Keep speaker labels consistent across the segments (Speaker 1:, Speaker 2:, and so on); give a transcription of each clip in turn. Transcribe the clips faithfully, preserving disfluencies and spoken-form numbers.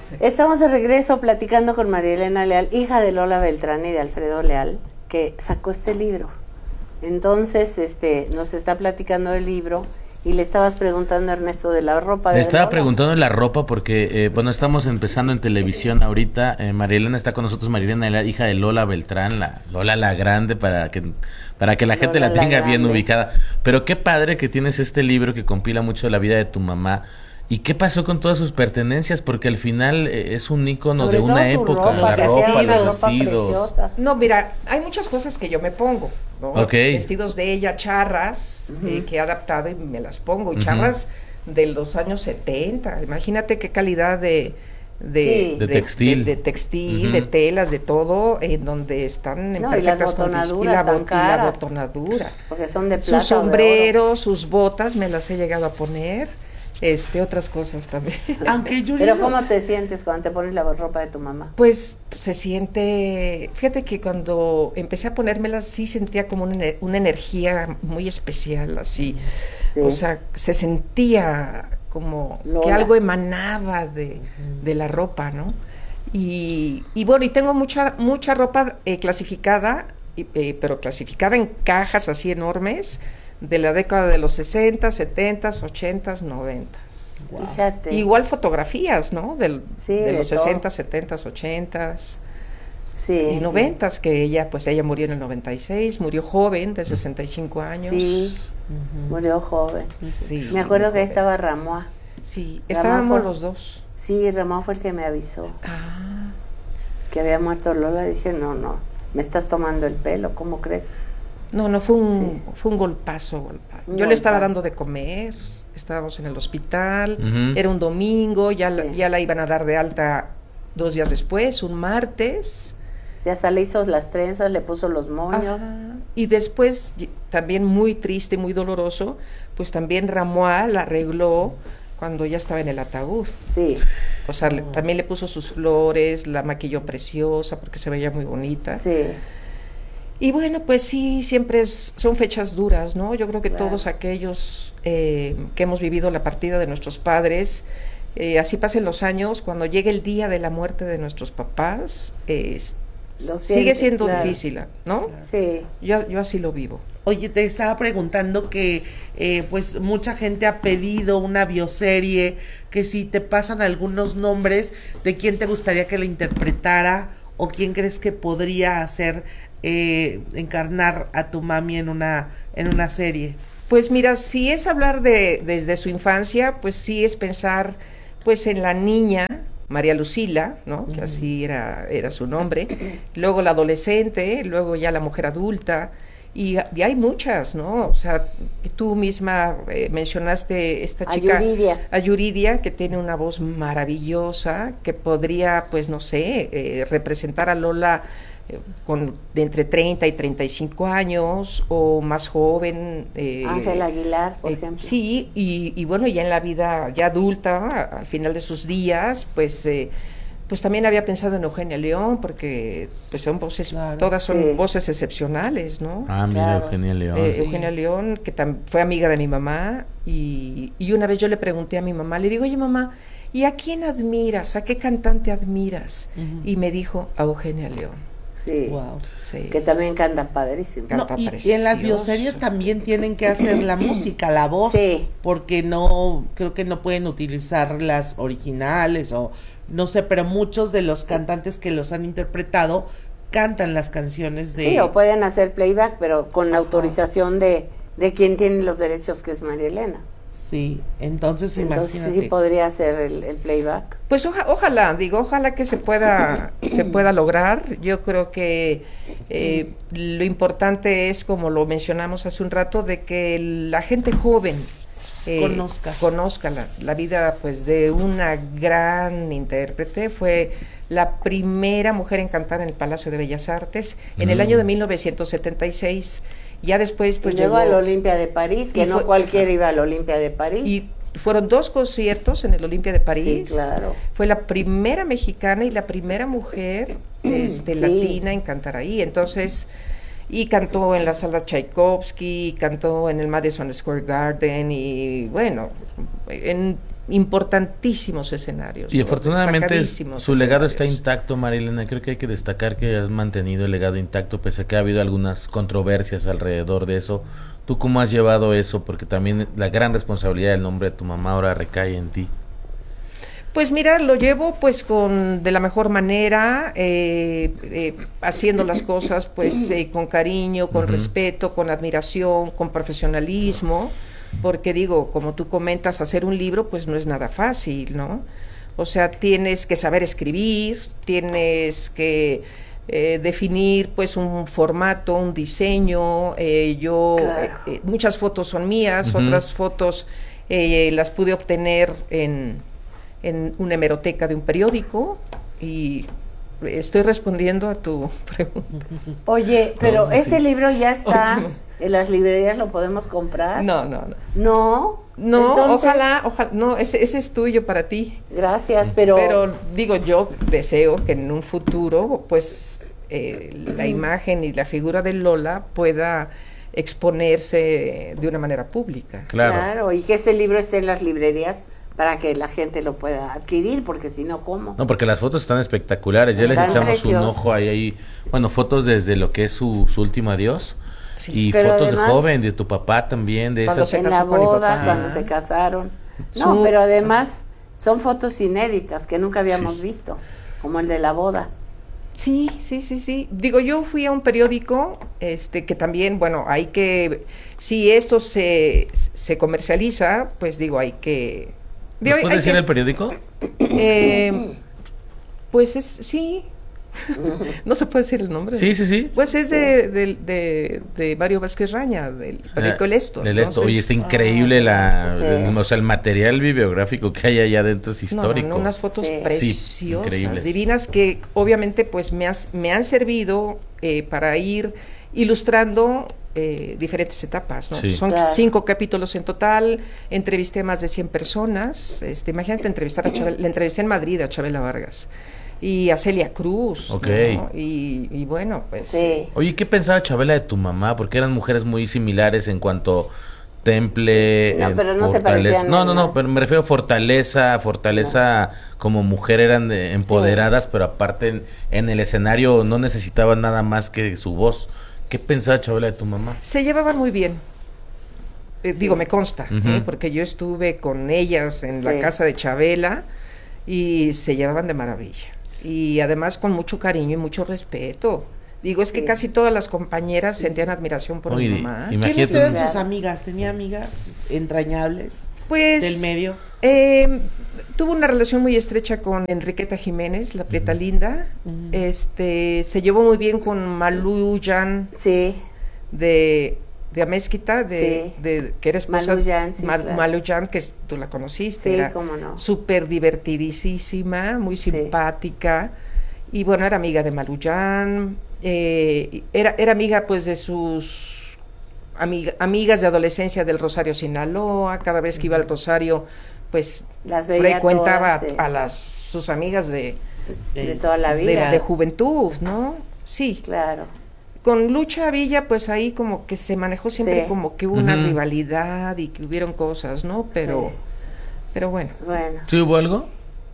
Speaker 1: Sí.
Speaker 2: Estamos de regreso platicando con María Elena Leal, hija de Lola Beltrán y de Alfredo Leal, que sacó este libro. Entonces, este, nos está platicando el libro y le estabas preguntando a Ernesto de la ropa de
Speaker 3: Le estaba
Speaker 2: Lola.
Speaker 3: preguntando de la ropa porque, eh, bueno, estamos empezando en televisión ahorita. Eh, María Elena está con nosotros, María Elena, Leal, hija de Lola Beltrán, la Lola la Grande, para que para que la gente
Speaker 2: Lola
Speaker 3: la
Speaker 2: la
Speaker 3: tenga bien
Speaker 2: Grande.
Speaker 3: ubicada. Pero qué padre que tienes este libro que compila mucho de la vida de tu mamá. ¿Y qué pasó con todas sus pertenencias? Porque al final eh, es un ícono
Speaker 2: Sobre
Speaker 3: de
Speaker 2: todo
Speaker 3: una
Speaker 2: su
Speaker 3: época,
Speaker 2: ropa,
Speaker 3: la
Speaker 2: que
Speaker 3: ropa,
Speaker 2: hacía una
Speaker 3: los
Speaker 2: ropa
Speaker 3: vestidos.
Speaker 2: preciosa.
Speaker 1: No, mira, hay muchas cosas que yo me pongo, ¿no?
Speaker 3: Ok.
Speaker 1: Vestidos de ella, charras,
Speaker 2: Ujú.
Speaker 1: eh, que he adaptado y me las pongo. Y
Speaker 3: Ujú.
Speaker 1: charras de los años setenta. Imagínate qué calidad de... De,
Speaker 2: Sí.
Speaker 3: De textil.
Speaker 1: de, de textil,
Speaker 3: Ujú.
Speaker 1: de telas, de todo, en donde están en
Speaker 2: No, y las
Speaker 1: perfectas condiciones.
Speaker 2: botonaduras
Speaker 1: Y la,
Speaker 2: tan
Speaker 1: bot- y la
Speaker 2: caras.
Speaker 1: botonadura.
Speaker 2: Porque son de plata
Speaker 1: Sus
Speaker 2: o de oro.
Speaker 1: sombreros, sus botas, me las he llegado a poner. Este, otras cosas también.
Speaker 4: Aunque yo
Speaker 2: Pero
Speaker 4: digo-
Speaker 2: ¿cómo te sientes cuando te pones la ropa de tu mamá?
Speaker 1: Pues se siente, fíjate que cuando empecé a ponérmelas sí sentía como una, ener- una energía muy especial, así,
Speaker 2: Sí.
Speaker 1: o sea, se sentía como
Speaker 2: Lola.
Speaker 1: que algo emanaba de, de la ropa, ¿no? Y, y bueno, y tengo mucha mucha ropa eh, clasificada, y, eh, pero clasificada en cajas así enormes, de la década de los sesenta, setenta, ochenta, noventa.
Speaker 4: Wow.
Speaker 2: Fíjate.
Speaker 1: Igual fotografías, ¿no? Del,
Speaker 2: Sí,
Speaker 1: de
Speaker 2: de
Speaker 1: los
Speaker 2: todo.
Speaker 1: sesenta, setenta, ochenta
Speaker 2: Sí.
Speaker 1: y noventa, que ella, pues ella murió en el noventa y seis, murió joven, de sesenta y cinco años.
Speaker 2: Sí, murió joven.
Speaker 1: Sí,
Speaker 2: Me acuerdo
Speaker 1: muy
Speaker 2: que ahí
Speaker 1: joven.
Speaker 2: estaba Ramoa.
Speaker 1: Sí,
Speaker 2: Ramón
Speaker 1: estábamos
Speaker 2: fue-
Speaker 1: los dos.
Speaker 2: Sí, Ramón fue el que me avisó
Speaker 1: Ah,
Speaker 2: que había muerto Lola. Dije, no, no, me estás tomando el pelo, ¿cómo crees?
Speaker 1: no, no, fue un,
Speaker 2: Sí.
Speaker 1: fue un golpazo, golpa-
Speaker 2: Un
Speaker 1: Yo le estaba
Speaker 2: golpazo.
Speaker 1: dando de comer, estábamos en el hospital,
Speaker 3: Ujú.
Speaker 1: era un domingo, ya, la,
Speaker 2: Sí.
Speaker 1: ya la iban a dar de alta dos días después, un martes.
Speaker 2: Ya hasta le hizo las trenzas, le puso los moños.
Speaker 1: Ajá. Y después, y- también muy triste, muy doloroso, pues también Ramoa la arregló cuando ya estaba en el ataúd.
Speaker 2: Sí,
Speaker 1: O sea, le- también le puso sus flores, la maquilló preciosa porque se veía muy bonita.
Speaker 2: sí.
Speaker 1: Y bueno, pues sí, siempre es, son fechas duras, ¿no? Yo creo que
Speaker 2: Claro.
Speaker 1: todos aquellos eh, que hemos vivido la partida de nuestros padres, eh, así pasen los años, cuando llegue el día de la muerte de nuestros papás, eh, s-
Speaker 2: Lo
Speaker 1: sigue
Speaker 2: sientes,
Speaker 1: siendo
Speaker 2: claro.
Speaker 1: difícil, ¿no?
Speaker 2: Sí,
Speaker 1: Yo, yo así lo vivo.
Speaker 4: Oye, te estaba preguntando que eh, pues mucha gente ha pedido una bioserie, que si te pasan algunos nombres de quién te gustaría que la interpretara o quién crees que podría hacer eh, encarnar a tu mami en una en una serie.
Speaker 1: Pues mira, si es hablar de desde su infancia, pues sí es pensar pues en la niña María Lucila, ¿no? Que así era era su nombre. Luego la adolescente, luego ya la mujer adulta. Y, y hay muchas, ¿no? O sea, tú misma eh, mencionaste esta
Speaker 2: A
Speaker 1: chica,
Speaker 2: Yuridia.
Speaker 1: a Yuridia, que tiene una voz maravillosa, que podría, pues no sé, eh, representar a Lola eh, con de entre treinta y treinta y cinco años o más joven. eh,
Speaker 2: Ángela Aguilar, por
Speaker 1: eh,
Speaker 2: ejemplo.
Speaker 1: Sí, y, y bueno, ya en la vida ya adulta, a- al final de sus días, pues eh, pues también había pensado en Eugenia León, porque pues son voces,
Speaker 4: Claro.
Speaker 1: todas son
Speaker 2: Sí.
Speaker 1: voces excepcionales, ¿no?
Speaker 3: Ah, mira,
Speaker 2: Claro.
Speaker 3: Eugenia León.
Speaker 1: Eh,
Speaker 4: Sí.
Speaker 1: Eugenia León, que tam- fue amiga de mi mamá, y, y una vez yo le pregunté a mi mamá, le digo, oye mamá, ¿y a quién admiras? ¿A qué cantante admiras?
Speaker 4: Ujú.
Speaker 1: Y me dijo, a Eugenia León.
Speaker 2: Sí,
Speaker 4: Wow.
Speaker 1: Sí.
Speaker 2: que también canta padrísimo.
Speaker 1: Can-
Speaker 4: No,
Speaker 1: Canta
Speaker 4: y, y en las
Speaker 1: precioso.
Speaker 4: bioseries también tienen que hacer la música, la voz,
Speaker 2: Sí.
Speaker 4: porque no, creo que no pueden utilizar las originales o no sé, pero muchos de los cantantes que los han interpretado cantan las canciones de...
Speaker 2: Sí, o pueden hacer playback, pero con
Speaker 4: Ajá.
Speaker 2: autorización de, de quien tiene los derechos, que es María Elena.
Speaker 4: Sí, entonces,
Speaker 2: Entonces
Speaker 4: imagínate.
Speaker 2: sí podría hacer el, el playback.
Speaker 1: Pues oja- ojalá, digo, ojalá que se pueda, se pueda lograr. Yo creo que eh, lo importante es, como lo mencionamos hace un rato, de que la gente joven eh,
Speaker 4: Conozca.
Speaker 1: conozca la, la vida pues de una gran intérprete. Fue la primera mujer en cantar en el Palacio de Bellas Artes en el
Speaker 3: Mm.
Speaker 1: año de mil novecientos setenta y seis. Ya después pues
Speaker 2: y luego
Speaker 1: llegó
Speaker 2: al Olimpia de París, que
Speaker 1: y
Speaker 2: no
Speaker 1: fue-
Speaker 2: cualquiera iba al Olimpia de París.
Speaker 1: y fueron dos conciertos en el Olimpia de París.
Speaker 2: Sí, claro.
Speaker 1: Fue la primera mexicana y la primera mujer este,
Speaker 2: Sí.
Speaker 1: latina en cantar ahí. Entonces, y cantó en la sala Tchaikovsky, cantó en el Madison Square Garden y bueno, en importantísimos escenarios.
Speaker 3: Y afortunadamente
Speaker 1: destacadísimos
Speaker 3: su legado
Speaker 1: escenarios.
Speaker 3: está intacto, Marilena. Creo que hay que destacar que has mantenido el legado intacto, pese a que ha habido algunas controversias alrededor de eso. ¿Tú cómo has llevado eso? Porque también la gran responsabilidad del nombre de tu mamá ahora recae en ti.
Speaker 1: Pues mira, lo llevo pues con de la mejor manera, eh, eh, haciendo las cosas pues eh, con cariño, con
Speaker 3: Ujú.
Speaker 1: respeto, con admiración, con profesionalismo, porque digo, como tú comentas, hacer un libro pues no es nada fácil, ¿no? O sea, tienes que saber escribir, tienes que eh, definir pues un formato, un diseño, eh, yo,
Speaker 2: Claro.
Speaker 1: eh, eh, muchas fotos son mías,
Speaker 3: Ujú.
Speaker 1: otras fotos eh, las pude obtener en en una hemeroteca de un periódico y estoy respondiendo a tu pregunta.
Speaker 2: Oye, pero
Speaker 3: No,
Speaker 2: ese
Speaker 3: sí.
Speaker 2: libro ya está en las librerías, ¿lo podemos comprar?
Speaker 1: No, no, no.
Speaker 2: No.
Speaker 1: No,
Speaker 2: Entonces,
Speaker 1: ojalá, ojalá, no, ese, ese es tuyo para ti.
Speaker 2: Gracias, pero,
Speaker 1: Pero digo, yo deseo que en un futuro, pues, eh, la imagen y la figura de Lola pueda exponerse de una manera pública.
Speaker 3: Claro.
Speaker 2: claro, y que ese libro esté en las librerías para que la gente lo pueda adquirir, porque si no, ¿cómo?
Speaker 3: No, porque las fotos están espectaculares. Ya les
Speaker 2: Están
Speaker 3: echamos un
Speaker 2: preciosas.
Speaker 3: ojo ahí, ahí. Bueno, fotos desde lo que es su, su último adiós.
Speaker 1: Sí,
Speaker 3: y
Speaker 2: pero
Speaker 3: fotos
Speaker 2: además-
Speaker 3: de joven, de tu papá también, de
Speaker 1: Cuando
Speaker 3: esas.
Speaker 1: se
Speaker 2: En
Speaker 1: casó
Speaker 2: la
Speaker 1: con mi
Speaker 2: boda,
Speaker 1: papá.
Speaker 2: cuando se casaron. No,
Speaker 1: Su-
Speaker 2: pero además son fotos inéditas que nunca habíamos
Speaker 3: Sí.
Speaker 2: visto, como el de la boda.
Speaker 1: Sí, sí, sí, sí. Digo, yo fui a un periódico, este, que también, bueno, hay que, si esto se, se comercializa, pues digo, hay que...
Speaker 3: ¿Me
Speaker 1: digo, hay
Speaker 3: puedes decir
Speaker 1: que-
Speaker 3: el periódico?
Speaker 1: Eh, pues es, sí. No se puede decir el nombre.
Speaker 3: Sí, sí, sí.
Speaker 1: Pues es de, de, de, de Mario Vázquez Raña, del periódico El Esto.
Speaker 3: El Esto. Oye, está
Speaker 1: Entonces,
Speaker 3: increíble la,
Speaker 2: sí.
Speaker 3: el- o sea, el material bibliográfico que hay allá adentro es
Speaker 1: no,
Speaker 3: histórico.
Speaker 1: no, unas fotos
Speaker 2: Sí.
Speaker 1: preciosas,
Speaker 3: increíbles.
Speaker 1: divinas, que obviamente pues me, has- me han servido eh, para ir ilustrando eh, diferentes etapas, ¿no?
Speaker 3: Sí.
Speaker 1: Son
Speaker 2: Claro.
Speaker 1: cinco capítulos en total, entrevisté a más de cien personas, este, imagínate entrevistar a Chabela, la entrevisté en Madrid a Chabela Vargas y a Celia Cruz,
Speaker 3: Ok.
Speaker 1: ¿no? y, y bueno, pues...
Speaker 2: Sí.
Speaker 3: Oye, ¿qué pensaba Chabela de tu mamá? Porque eran mujeres muy similares en cuanto temple,
Speaker 2: No,
Speaker 3: eh,
Speaker 2: pero no se
Speaker 3: fortaleza.
Speaker 2: parecían
Speaker 3: No,
Speaker 2: en
Speaker 3: no, no,
Speaker 2: nada.
Speaker 3: pero me refiero a fortaleza, fortaleza como mujer eran de- empoderadas, pero aparte en, en el escenario no necesitaban nada más que su voz. ¿Qué pensaba Chabela de tu mamá?
Speaker 1: Se llevaban muy bien. Eh, Digo, me consta,
Speaker 3: Ujú.
Speaker 1: ¿eh? Porque yo estuve con ellas en
Speaker 2: Sí.
Speaker 1: la casa de Chabela y se llevaban de maravilla. Y además con mucho cariño y mucho respeto. Digo, es que
Speaker 2: Sí.
Speaker 1: casi todas las compañeras sentían admiración por
Speaker 3: Oye,
Speaker 1: mi mamá.
Speaker 3: y-
Speaker 4: ¿Quiénes
Speaker 3: Imagínate
Speaker 4: eran
Speaker 3: un-
Speaker 4: sus
Speaker 2: Claro.
Speaker 4: amigas? ¿Tenía amigas entrañables
Speaker 1: Pues
Speaker 4: del medio?
Speaker 1: eh, tuvo una relación muy estrecha con Enriqueta Jiménez, la prieta linda.
Speaker 4: Ujú.
Speaker 1: Este, se llevó muy bien con Malú Yan
Speaker 2: Sí,
Speaker 1: de, de Amezquita, de,
Speaker 2: Sí.
Speaker 1: de- que era esposa
Speaker 2: Malú Yan, sí,
Speaker 1: Mal-
Speaker 2: claro.
Speaker 1: Malú Yan, que es- tú la conociste,
Speaker 2: sí,
Speaker 1: era
Speaker 2: cómo no.
Speaker 1: súper divertidísima, muy
Speaker 2: Sí.
Speaker 1: simpática, y bueno, era amiga de Malú Yan, eh, era, era amiga pues de sus amiga- amigas de adolescencia del Rosario Sinaloa, cada vez que iba al Rosario, pues
Speaker 2: Las veía
Speaker 1: frecuentaba
Speaker 2: todas, sí.
Speaker 1: a las sus amigas de,
Speaker 2: De toda la
Speaker 1: de,
Speaker 2: vida.
Speaker 1: de juventud, ¿no? Sí.
Speaker 2: Claro.
Speaker 1: Con Lucha Villa, pues ahí como que se manejó siempre
Speaker 2: Sí.
Speaker 1: como que hubo una
Speaker 3: Ujú.
Speaker 1: rivalidad y que hubieron cosas, ¿no? Pero,
Speaker 2: Sí.
Speaker 1: pero bueno.
Speaker 2: Bueno.
Speaker 3: ¿Sí hubo algo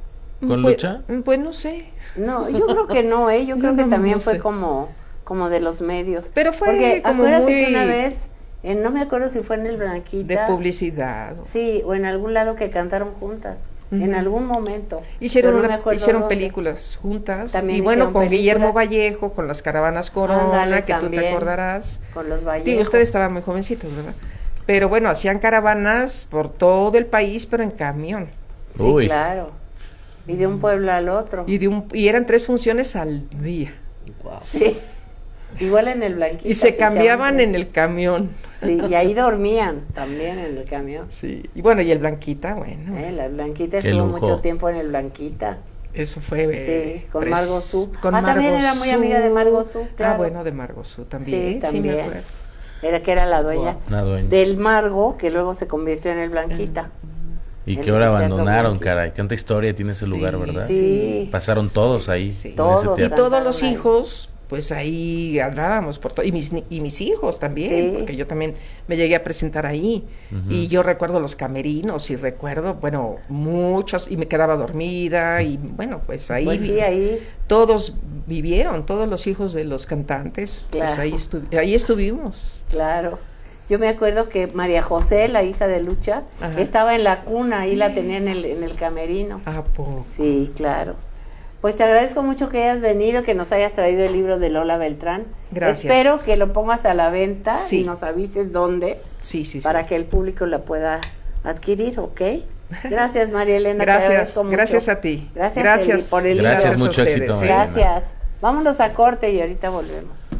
Speaker 3: con
Speaker 1: Pues-
Speaker 3: Lucha?
Speaker 1: Pues no sé.
Speaker 2: No, yo creo que no, ¿eh? Yo
Speaker 1: Yo
Speaker 2: creo que
Speaker 1: no-
Speaker 2: también
Speaker 1: no
Speaker 2: fue
Speaker 1: sé.
Speaker 2: como, como de los medios.
Speaker 1: Pero fue
Speaker 2: Porque
Speaker 1: como
Speaker 2: acuérdate
Speaker 1: muy
Speaker 2: que una vez, eh, no me acuerdo si fue en el
Speaker 1: de
Speaker 2: Blanquita.
Speaker 1: publicidad.
Speaker 2: Sí, o en algún lado que cantaron juntas. En
Speaker 1: Ujú.
Speaker 2: algún momento.
Speaker 1: Hicieron,
Speaker 2: pero no
Speaker 1: una-
Speaker 2: me acuerdo
Speaker 1: hicieron
Speaker 2: dónde.
Speaker 1: películas juntas.
Speaker 2: También
Speaker 1: y bueno,
Speaker 2: hicieron
Speaker 1: con Guillermo
Speaker 2: películas.
Speaker 1: Vallejo, con las caravanas Corona,
Speaker 2: Ándale,
Speaker 1: que tú te
Speaker 2: también.
Speaker 1: acordarás.
Speaker 2: Con los Vallejos.
Speaker 1: Digo, ustedes estaban muy jovencitos, ¿verdad? Pero bueno, hacían caravanas por todo el país, pero en camión.
Speaker 2: Sí,
Speaker 3: Uy.
Speaker 2: claro. Y de un pueblo al otro.
Speaker 1: Y, de un, y eran tres funciones al día.
Speaker 2: Sí. Igual en el Blanquita.
Speaker 1: Y se cambiaban en el camión.
Speaker 2: Sí, y ahí dormían también en el camión.
Speaker 1: Sí, y bueno, y el Blanquita, bueno,
Speaker 2: Eh, La Blanquita
Speaker 3: Qué
Speaker 2: estuvo
Speaker 3: lujo.
Speaker 2: mucho tiempo en el Blanquita.
Speaker 1: eso fue... eh,
Speaker 2: Sí, con
Speaker 1: pres-
Speaker 2: Margot Su.
Speaker 1: Con
Speaker 2: Ah, también
Speaker 1: Margot
Speaker 2: era muy
Speaker 1: Su.
Speaker 2: amiga de Margot Su, claro.
Speaker 1: Ah, bueno, de Margot Su también,
Speaker 2: Sí,
Speaker 1: sí,
Speaker 2: también.
Speaker 1: me acuerdo.
Speaker 2: Era que era la dueña.
Speaker 3: La dueña.
Speaker 2: Del Margo, que luego se convirtió en el Blanquita.
Speaker 3: Y
Speaker 2: en
Speaker 3: que ahora
Speaker 2: el Teatro
Speaker 3: abandonaron,
Speaker 2: Blanquita.
Speaker 3: caray. Tanta historia tiene ese
Speaker 1: Sí,
Speaker 3: lugar, ¿verdad?
Speaker 2: Sí.
Speaker 3: Pasaron todos ahí.
Speaker 1: Sí.
Speaker 3: en
Speaker 2: Todos.
Speaker 3: ese
Speaker 1: Y
Speaker 3: teatro.
Speaker 1: todos los
Speaker 2: Cantaron ahí.
Speaker 1: hijos, pues ahí andábamos por todo, y mis, ni- y mis hijos también,
Speaker 2: Sí.
Speaker 1: porque yo también me llegué a presentar ahí,
Speaker 3: Ujú.
Speaker 1: y yo recuerdo los camerinos, y recuerdo, bueno, muchos, y me quedaba dormida, y bueno, pues ahí,
Speaker 2: Pues sí, ahí.
Speaker 1: todos vivieron, todos los hijos de los cantantes, pues
Speaker 2: Claro.
Speaker 1: ahí, estu- ahí estuvimos.
Speaker 2: Claro. Yo me acuerdo que María José, la hija de Lucha,
Speaker 1: Ajá.
Speaker 2: estaba en la cuna, ahí la tenía en el, en el camerino.
Speaker 1: ¿A poco?
Speaker 2: Sí, claro. Pues te agradezco mucho que hayas venido, que nos hayas traído el libro de Lola Beltrán.
Speaker 1: Gracias.
Speaker 2: Espero que lo pongas a la venta
Speaker 1: Sí.
Speaker 2: y nos avises dónde
Speaker 1: Sí, sí, sí.
Speaker 2: para que el público la pueda adquirir, ¿ok? Gracias, María Elena. te
Speaker 1: Gracias,
Speaker 2: agradezco mucho.
Speaker 1: gracias a ti.
Speaker 2: Gracias,
Speaker 1: Gracias
Speaker 2: Eli, por el
Speaker 3: Gracias,
Speaker 2: libro.
Speaker 3: mucho
Speaker 1: a ustedes,
Speaker 3: éxito,
Speaker 1: ¿eh?
Speaker 3: María Elena.
Speaker 2: Gracias. Vámonos a corte y ahorita volvemos.